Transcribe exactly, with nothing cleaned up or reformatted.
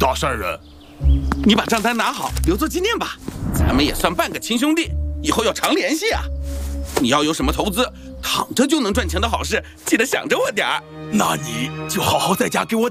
大善人， 你把账单拿好，留作纪念吧。咱们也算半个亲兄弟，以后要常联系啊。你要有什么投资，躺着就能赚钱的好事，记得想着我点儿。 那你就好好在家给我